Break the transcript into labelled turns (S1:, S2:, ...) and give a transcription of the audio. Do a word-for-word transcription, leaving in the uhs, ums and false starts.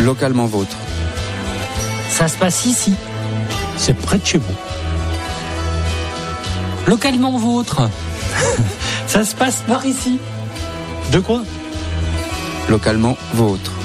S1: Localement vôtre.
S2: Ça se passe ici.
S3: C'est près de chez vous.
S2: Localement vôtre. Ça se passe par ici.
S3: De quoi ?
S1: Localement vôtre.